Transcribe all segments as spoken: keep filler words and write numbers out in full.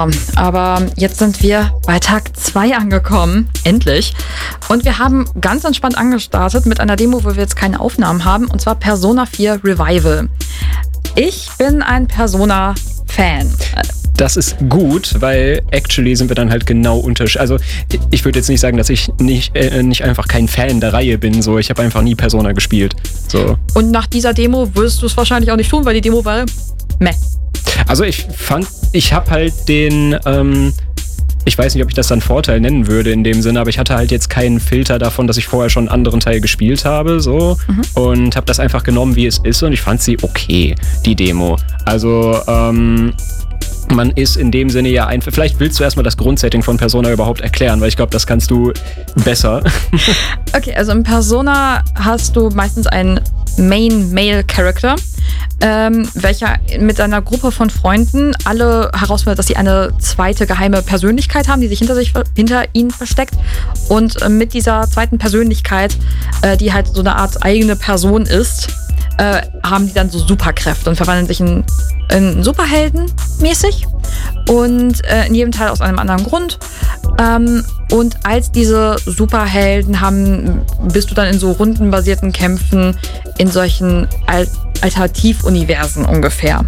Aber jetzt sind wir bei Tag zwei angekommen, endlich. Und wir haben ganz entspannt angestartet mit einer Demo, wo wir jetzt keine Aufnahmen haben, und zwar Persona vier Revival. Ich bin ein Persona-Fan. Das ist gut, weil actually sind wir dann halt genau unterschiedlich. Also ich würde jetzt nicht sagen, dass ich nicht, äh, nicht einfach kein Fan der Reihe bin. So, ich habe einfach nie Persona gespielt. So. Und nach dieser Demo wirst du es wahrscheinlich auch nicht tun, weil die Demo war meh. Also ich fand, ich habe halt den, ähm, ich weiß nicht, ob ich das dann Vorteil nennen würde in dem Sinne, aber ich hatte halt jetzt keinen Filter davon, dass ich vorher schon einen anderen Teil gespielt habe, so, mhm. und habe das einfach genommen, wie es ist, und ich fand sie okay, die Demo. Also, ähm, man ist in dem Sinne ja einfach, vielleicht willst du erstmal das Grundsetting von Persona überhaupt erklären, weil ich glaube, das kannst du besser. Okay, also in Persona hast du meistens einen Main-Male-Character, ähm, welcher mit einer Gruppe von Freunden alle herausfindet, dass sie eine zweite geheime Persönlichkeit haben, die sich hinter, sich, hinter ihnen versteckt. Und äh, mit dieser zweiten Persönlichkeit, äh, die halt so eine Art eigene Person ist, äh, haben die dann so Superkräfte und verwandeln sich in, in Superhelden mäßig. Und äh, in jedem Teil aus einem anderen Grund. Ähm, und als diese Superhelden haben, bist du dann in so rundenbasierten Kämpfen in solchen Al- Alternativuniversen ungefähr.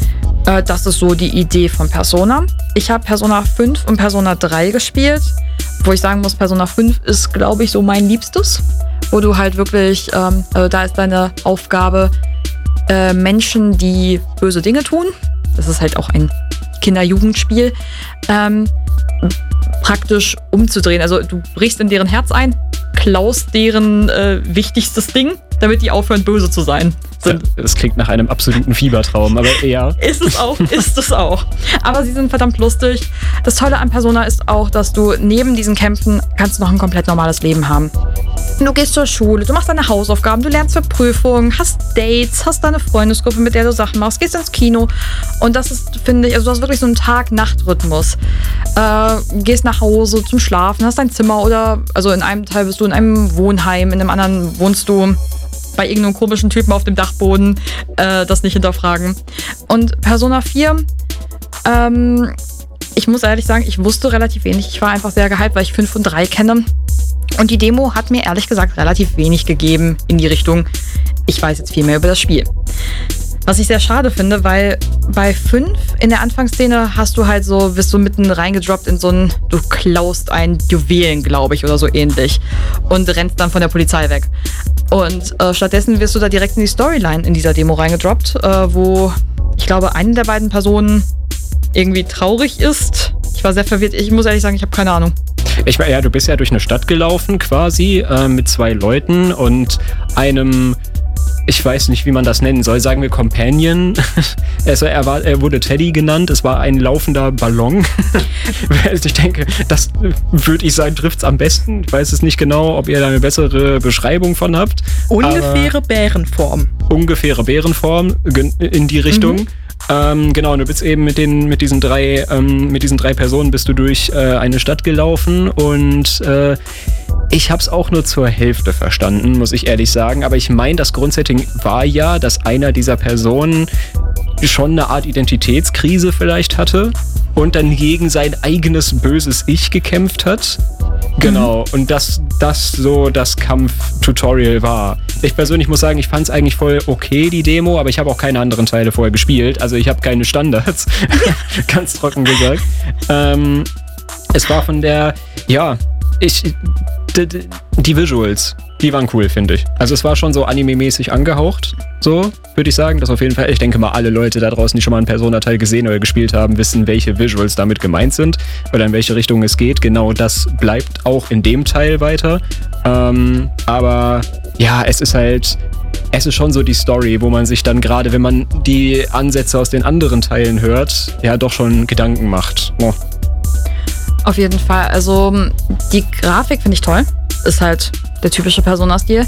Äh, das ist so die Idee von Persona. Ich habe Persona fünf und Persona drei gespielt, wo ich sagen muss, Persona fünf ist, glaube ich, so mein Liebstes. Wo du halt wirklich, ähm, also da ist deine Aufgabe, äh, Menschen, die böse Dinge tun, das ist halt auch ein Kinder-Jugendspiel, ähm, praktisch umzudrehen. Also du brichst in deren Herz ein, klaust deren äh, wichtigstes Ding, damit die aufhören, böse zu sein. Sind. Das klingt nach einem absoluten Fiebertraum, aber ja. Ist es auch, ist es auch. Aber sie sind verdammt lustig. Das Tolle an Persona ist auch, dass du neben diesen Kämpfen kannst noch ein komplett normales Leben haben. Du gehst zur Schule, du machst deine Hausaufgaben, du lernst für Prüfungen, hast Dates, hast deine Freundesgruppe, mit der du Sachen machst, gehst ins Kino. Und das ist, finde ich, also du hast wirklich so einen Tag-Nacht-Rhythmus. Äh, gehst nach Hause zum Schlafen, hast dein Zimmer oder, also in einem Teil bist du in einem Wohnheim, in einem anderen wohnst du bei irgendeinem komischen Typen auf dem Dachboden, äh, das nicht hinterfragen. Und Persona vier, ähm, ich muss ehrlich sagen, ich wusste relativ wenig. Ich war einfach sehr gehypt, weil ich fünf und drei kenne. Und die Demo hat mir ehrlich gesagt relativ wenig gegeben in die Richtung, ich weiß jetzt viel mehr über das Spiel. Was ich sehr schade finde, weil bei fünf in der Anfangsszene hast du halt so, bist du mitten reingedroppt in so ein, du klaust ein Juwelen, glaube ich, oder so ähnlich und rennst dann von der Polizei weg. Und äh, stattdessen wirst du da direkt in die Storyline in dieser Demo reingedroppt, äh, wo ich glaube, eine der beiden Personen irgendwie traurig ist. Ich war sehr verwirrt. Ich muss ehrlich sagen, ich habe keine Ahnung. Ich war, ja, du bist ja durch eine Stadt gelaufen quasi äh, mit zwei Leuten und einem, ich weiß nicht, wie man das nennen soll, sagen wir Companion. Also er, war, er wurde Teddy genannt, es war ein laufender Ballon. Ich denke, das würde ich sagen, trifft es am besten. Ich weiß es nicht genau, ob ihr da eine bessere Beschreibung von habt. Ungefähre Bärenform. Ungefähre Bärenform in die Richtung. Mhm. Ähm, genau, und du bist eben mit den mit diesen drei ähm, mit diesen drei Personen bist du durch äh, eine Stadt gelaufen und äh, ich habe es auch nur zur Hälfte verstanden, muss ich ehrlich sagen. Aber ich meine, das Grundsetting war ja, dass einer dieser Personen schon eine Art Identitätskrise vielleicht hatte und dann gegen sein eigenes böses Ich gekämpft hat. Genau, mhm. Und dass das so das Kampf-Tutorial war. Ich persönlich muss sagen, ich fand es eigentlich voll okay, die Demo, aber ich habe auch keine anderen Teile vorher gespielt. Also ich habe keine Standards, ganz trocken gesagt. Ähm, es war von der, ja, ich, die, die Visuals, die waren cool, finde ich. Also es war schon so anime-mäßig angehaucht, so würde ich sagen. Das auf jeden Fall, ich denke mal, alle Leute da draußen, die schon mal einen Persona-Teil gesehen oder gespielt haben, wissen, welche Visuals damit gemeint sind oder in welche Richtung es geht. Genau das bleibt auch in dem Teil weiter. Ähm, aber ja, es ist halt, es ist schon so die Story, wo man sich dann gerade, wenn man die Ansätze aus den anderen Teilen hört, ja doch schon Gedanken macht. Oh. Auf jeden Fall. Also die Grafik finde ich toll. Ist halt der typische Persona-Stil.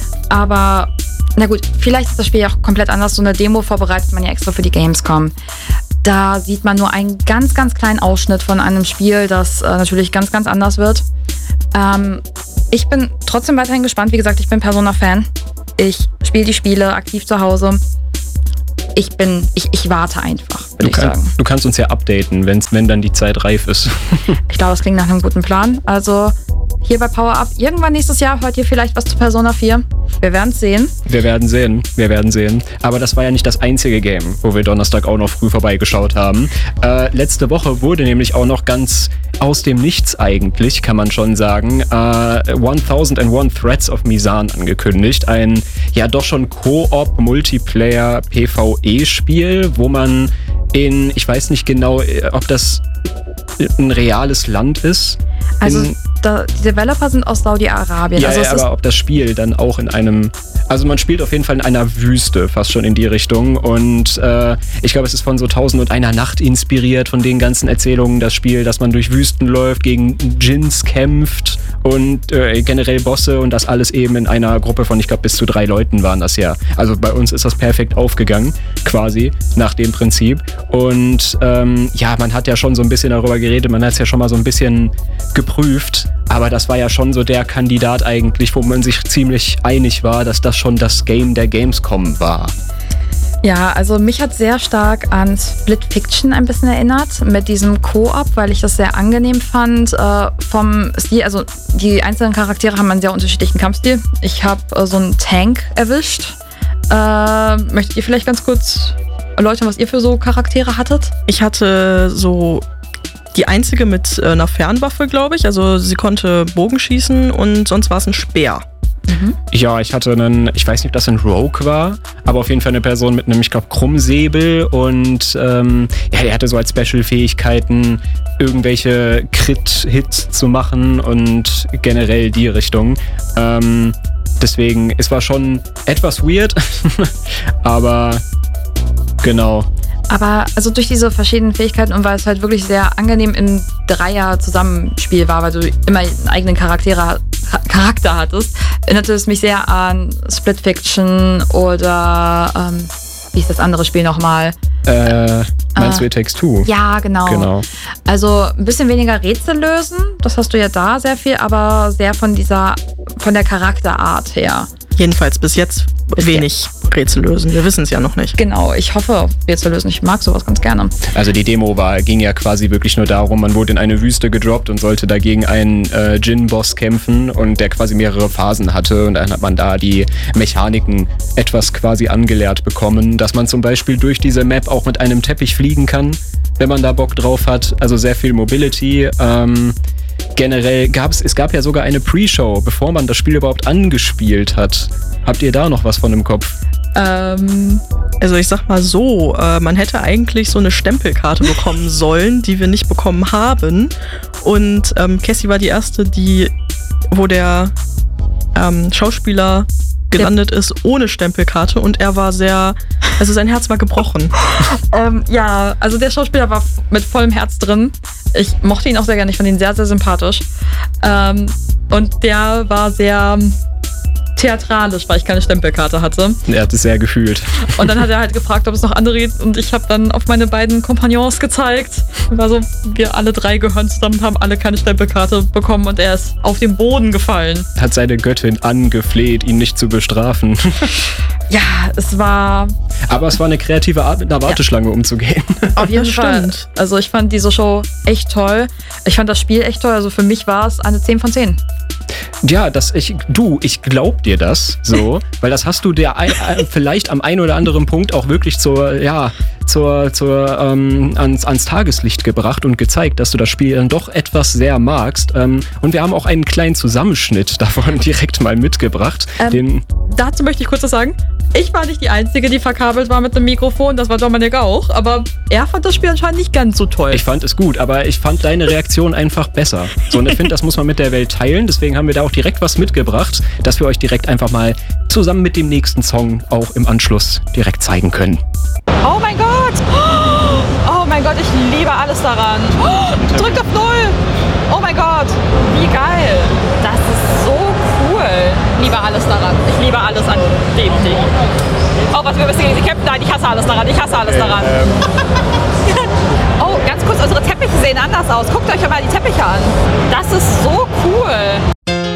Aber na gut, vielleicht ist das Spiel ja auch komplett anders. So eine Demo vorbereitet man ja extra für die Gamescom. Da sieht man nur einen ganz, ganz kleinen Ausschnitt von einem Spiel, das äh, natürlich ganz, ganz anders wird. Ähm, ich bin trotzdem weiterhin gespannt. Wie gesagt, ich bin Persona-Fan. Ich spiele die Spiele aktiv zu Hause. ich bin, ich, ich warte einfach, würde ich kann, sagen. Du kannst uns ja updaten, wenn's, wenn dann die Zeit reif ist. Ich glaube, das klingt nach einem guten Plan. Also hier bei Power Up, irgendwann nächstes Jahr hört ihr vielleicht was zu Persona vier. Wir werden es sehen. Wir werden sehen, wir werden sehen. Aber das war ja nicht das einzige Game, wo wir Donnerstag auch noch früh vorbeigeschaut haben. Äh, letzte Woche wurde nämlich auch noch ganz aus dem Nichts eigentlich, kann man schon sagen, äh, tausendundeins Threads of Misan angekündigt. Ein ja doch schon Koop-Multiplayer-PvE-Spiel, wo man in, ich weiß nicht genau, ob das ein reales Land ist. Also da, die Developer sind aus Saudi-Arabien. Ja, also ja, aber ob das Spiel dann auch in einem... Also man spielt auf jeden Fall in einer Wüste, fast schon in die Richtung. Und äh, ich glaube, es ist von so Tausend und einer Nacht inspiriert, von den ganzen Erzählungen, das Spiel, dass man durch Wüsten läuft, gegen Djinns kämpft und äh, generell Bosse und das alles eben in einer Gruppe von, ich glaube, bis zu drei Leuten waren das ja. Also bei uns ist das perfekt aufgegangen, quasi, nach dem Prinzip. Und ähm, ja, man hat ja schon so ein bisschen darüber geredet, man hat es ja schon mal so ein bisschen geprüft, aber das war ja schon so der Kandidat eigentlich, wo man sich ziemlich einig war, dass das schon das Game der Gamescom war. Ja, also mich hat sehr stark an Split Fiction ein bisschen erinnert mit diesem Koop, weil ich das sehr angenehm fand. Äh, vom Stil, also die einzelnen Charaktere haben einen sehr unterschiedlichen Kampfstil. Ich habe äh, so einen Tank erwischt. Äh, möchtet ihr vielleicht ganz kurz erläutern, was ihr für so Charaktere hattet? Ich hatte so die einzige mit äh, einer Fernwaffe, glaube ich. Also sie konnte Bogen schießen und sonst war es ein Speer. Mhm. Ja, ich hatte einen, ich weiß nicht, ob das ein Rogue war, aber auf jeden Fall eine Person mit einem, ich glaube, Krummsäbel und ähm, ja, der hatte so als Special-Fähigkeiten irgendwelche Crit-Hits zu machen und generell die Richtung. Ähm, deswegen, es war schon etwas weird, aber genau. Aber also durch diese verschiedenen Fähigkeiten und weil es halt wirklich sehr angenehm im Dreier-Zusammenspiel war, weil du immer einen eigenen Charaktere, Charakter hattest, erinnerte es mich sehr an Split Fiction oder ähm, wie ist das andere Spiel nochmal? Äh, meinst du It Takes Two? Ja, genau. genau. Also ein bisschen weniger Rätsel lösen, das hast du ja da sehr viel, aber sehr von dieser, von der Charakterart her. Jedenfalls bis jetzt bis wenig jetzt. Rätsel lösen. Wir wissen es ja noch nicht. Genau, ich hoffe, Rätsel lösen. Ich mag sowas ganz gerne. Also die Demo war, ging ja quasi wirklich nur darum, man wurde in eine Wüste gedroppt und sollte dagegen einen äh, Djinn-Boss kämpfen und der quasi mehrere Phasen hatte und dann hat man da die Mechaniken etwas quasi angelehrt bekommen, dass man zum Beispiel durch diese Map auch mit einem Teppich fliegen kann, wenn man da Bock drauf hat. Also sehr viel Mobility. Ähm, Generell gab es, es gab ja sogar eine Pre-Show, bevor man das Spiel überhaupt angespielt hat. Habt ihr da noch was von im Kopf? Ähm, also ich sag mal so, äh, man hätte eigentlich so eine Stempelkarte bekommen sollen, die wir nicht bekommen haben. Und ähm, Cassie war die erste, die, wo der ähm, Schauspieler gelandet ist ohne Stempelkarte und er war sehr, also sein Herz war gebrochen. ähm, ja, also der Schauspieler war mit vollem Herz drin. Ich mochte ihn auch sehr gerne, ich fand ihn sehr, sehr sympathisch. Ähm, und der war sehr theatralisch, weil ich keine Stempelkarte hatte. Er hat es sehr gefühlt. Und dann hat er halt gefragt, ob es noch andere gibt und ich habe dann auf meine beiden Kompagnons gezeigt. War so, wir alle drei gehören zusammen, haben alle keine Stempelkarte bekommen und er ist auf den Boden gefallen. Hat seine Göttin angefleht, ihn nicht zu bestrafen. Ja, es war... Aber es war eine kreative Art, mit einer Warteschlange ja. umzugehen. Auf jeden Fall. Also ich fand diese Show echt toll. Ich fand das Spiel echt toll. Also für mich war es eine zehn von zehn. Ja, das ich, du, ich glaub dir das so, weil das hast du dir ein, vielleicht am einen oder anderen Punkt auch wirklich zur, ja, zur, zur, ähm, ans, ans Tageslicht gebracht und gezeigt, dass du das Spiel dann doch etwas sehr magst. Ähm, und wir haben auch einen kleinen Zusammenschnitt davon direkt mal mitgebracht. Ähm, den dazu möchte ich kurz was sagen. Ich war nicht die Einzige, die verkabelt war mit einem Mikrofon, das war Dominik auch, aber er fand das Spiel anscheinend nicht ganz so toll. Ich fand es gut, aber ich fand deine Reaktion einfach besser. So, und ich finde, das muss man mit der Welt teilen, deswegen haben wir da auch direkt was mitgebracht, dass wir euch direkt einfach mal zusammen mit dem nächsten Song auch im Anschluss direkt zeigen können. Oh mein Gott! Oh mein Gott, ich liebe alles daran. Oh, drückt auf Null! Oh mein Gott, wie geil! Das ist so cool. Ich liebe alles daran. Ich liebe alles an dem Ding. Oh, was wir müssen gegen sie kämpfen? Nein, ich hasse alles daran. Ich hasse alles daran. Ähm. Oh, ganz kurz, unsere Teppiche sehen anders aus. Guckt euch mal die Teppiche an. Das ist so cool.